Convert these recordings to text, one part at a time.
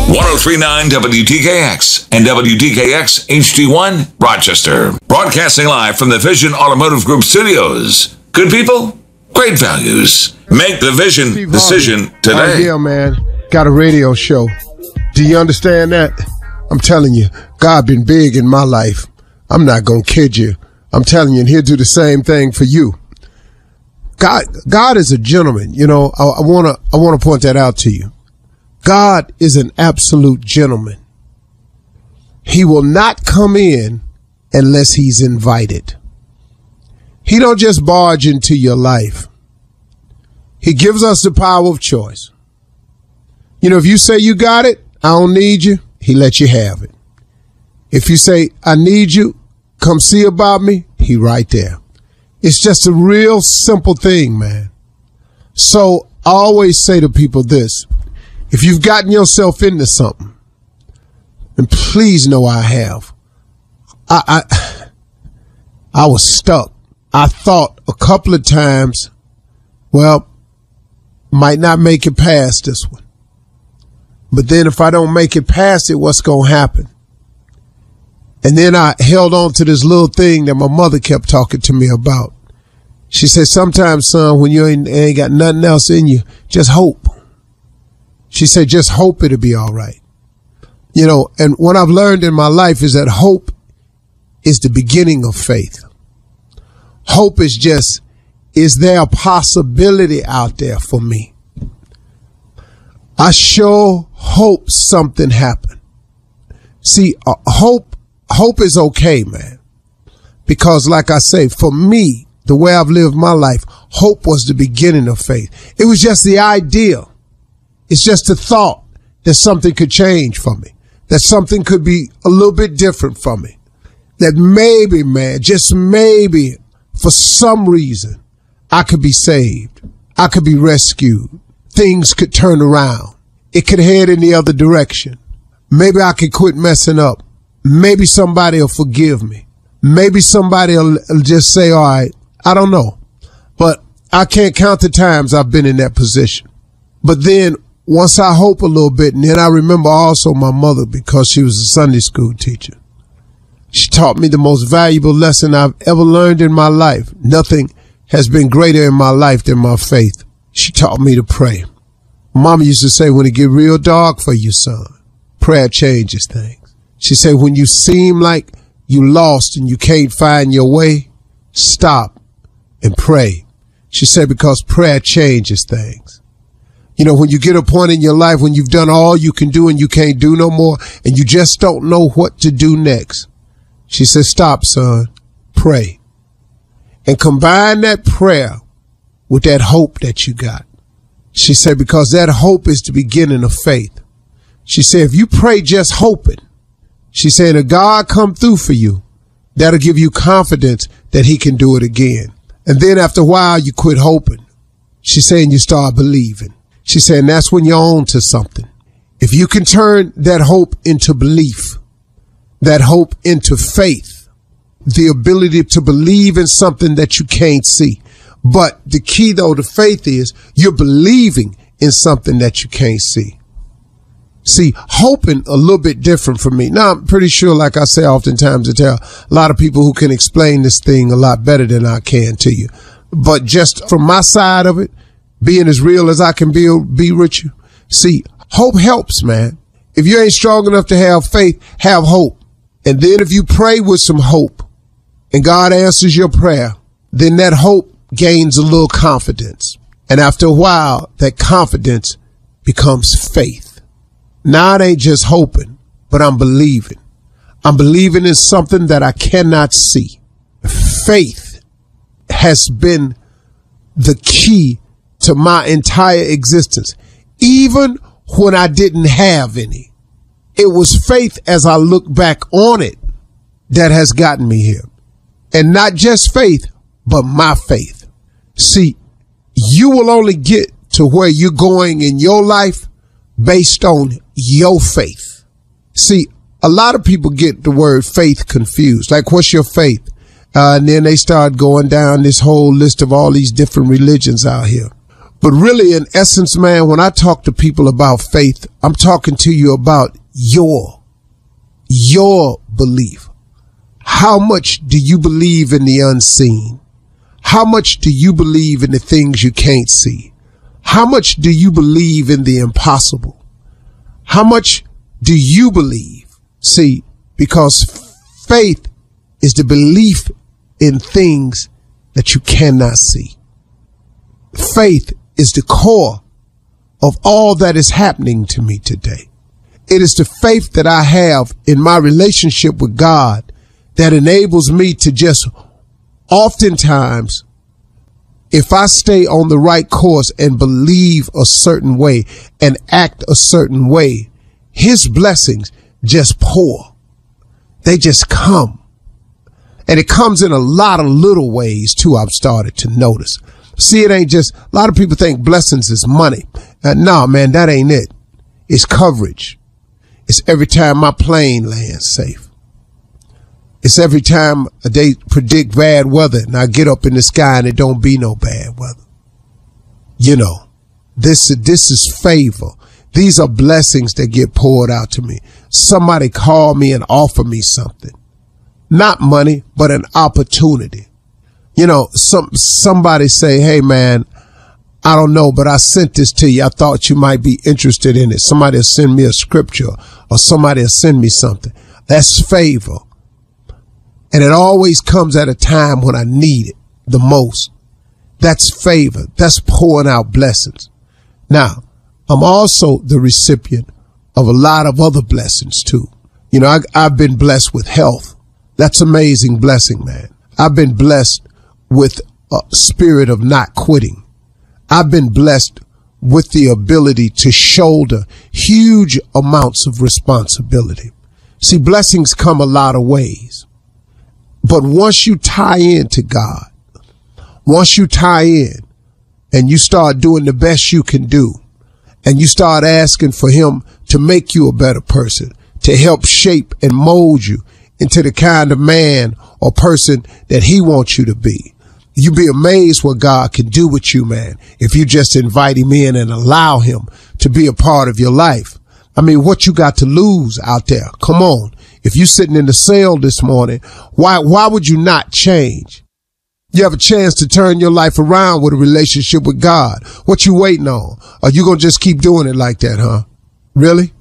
1039 WDKX and WDKX HD1 Rochester. Broadcasting live from the Vision Automotive Group studios. Good people, great values. Make the Vision decision today. Oh, yeah, man. Got a radio show. Do you understand that? I'm telling you, God been big in my life. I'm not going to kid you. I'm telling you, and he'll do the same thing for you. God is a gentleman. You know, I want to point that out to you. God is an absolute gentleman. He will not come in unless he's invited. He don't just barge into your life. He gives us the power of choice. You know, if you say you got it, I don't need you, he lets you have it. If you say, I need you, come see about me, he right there. It's just a real simple thing, man. So I always say to people this: if you've gotten yourself into something, and please know I have, I was stuck. I thought a couple of times, well, might not make it past this one. But then if I don't make it past it, what's going to happen? And then I held on to this little thing that my mother kept talking to me about. She said, sometimes, son, when you ain't got nothing else in you, just hope. She said, just hope it'll be all right. You know, and what I've learned in my life is that hope is the beginning of faith. Hope is there a possibility out there for me? I sure hope something happened. See, hope is okay, man. Because like I say, for me, the way I've lived my life, hope was the beginning of faith. It was just the idea. It's just the thought that something could change for me, that something could be a little bit different for me, that maybe, man, just maybe, for some reason, I could be saved. I could be rescued. Things could turn around. It could head in the other direction. Maybe I could quit messing up. Maybe somebody will forgive me. Maybe somebody will just say, all right, I don't know. But I can't count the times I've been in that position. But then once I hope a little bit, and then I remember also my mother, because she was a Sunday school teacher. She taught me the most valuable lesson I've ever learned in my life. Nothing has been greater in my life than my faith. She taught me to pray. Mama used to say, when it get real dark for you, son, prayer changes things. She said, when you seem like you lost and you can't find your way, stop and pray. She said, because prayer changes things. You know, when you get a point in your life when you've done all you can do and you can't do no more and you just don't know what to do next, she said, stop, son, pray. And combine that prayer with that hope that you got. She said, because that hope is the beginning of faith. She said, if you pray just hoping, she said, if God come through for you, that'll give you confidence that he can do it again. And then after a while, you quit hoping. She said, and you start believing. She said, and that's when you're on to something. If you can turn that hope into belief, that hope into faith, the ability to believe in something that you can't see. But the key, though, to faith is you're believing in something that you can't see. See, hoping a little bit different for me. Now, I'm pretty sure, like I say oftentimes, I tell a lot of people who can explain this thing a lot better than I can to you. But just from my side of it, being as real as I can be with you. See, hope helps, man. If you ain't strong enough to have faith, have hope. And then if you pray with some hope and God answers your prayer, then that hope gains a little confidence. And after a while, that confidence becomes faith. Now it ain't just hoping, but I'm believing. I'm believing in something that I cannot see. Faith has been the key to my entire existence, even when I didn't have any. It was faith as I look back on it that has gotten me here. And not just faith, but my faith. See, you will only get to where you're going in your life based on your faith. See, a lot of people get the word faith confused. Like, what's your faith? And then they start going down this whole list of all these different religions out here. But really, in essence, man, when I talk to people about faith, I'm talking to you about your belief. How much do you believe in the unseen? How much do you believe in the things you can't see? How much do you believe in the impossible? How much do you believe? See, because faith is the belief in things that you cannot see. Faith is the core of all that is happening to me today. It is the faith that I have in my relationship with God that enables me to just oftentimes, if I stay on the right course and believe a certain way and act a certain way, his blessings just pour. They just come. And it comes in a lot of little ways too, I've started to notice. See, it ain't just, a lot of people think blessings is money. No, man, that ain't it. It's coverage. It's every time my plane lands safe. It's every time they predict bad weather and I get up in the sky and it don't be no bad weather. You know, this is favor. These are blessings that get poured out to me. Somebody call me and offer me something. Not money, but an opportunity. You know, somebody say, hey man, I don't know, but I sent this to you. I thought you might be interested in it. Somebody will send me a scripture or somebody will send me something. That's favor. And it always comes at a time when I need it the most. That's favor. That's pouring out blessings. Now, I'm also the recipient of a lot of other blessings too. You know, I've been blessed with health. That's amazing blessing, man. I've been blessed with a spirit of not quitting. I've been blessed with the ability to shoulder huge amounts of responsibility. See, blessings come a lot of ways. But once you tie in to God, once you tie in and you start doing the best you can do, and you start asking for him to make you a better person, to help shape and mold you into the kind of man or person that he wants you to be, you'd be amazed what God can do with you, man, if you just invite him in and allow him to be a part of your life. I mean, what you got to lose out there? Come on. If you're sitting in the cell this morning, why would you not change? You have a chance to turn your life around with a relationship with God. What you waiting on? Are you going to just keep doing it like that, huh? Really?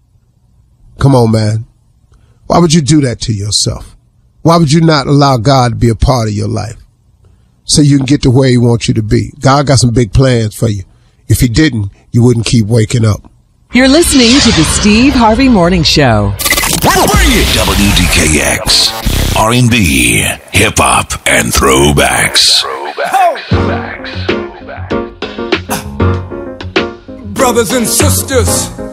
Come on, man. Why would you do that to yourself? Why would you not allow God to be a part of your life so you can get to where he wants you to be? God got some big plans for you. If he didn't, you wouldn't keep waking up. You're listening to the Steve Harvey Morning Show. WDKX, R&B, hip-hop, and throwbacks. Brothers and sisters,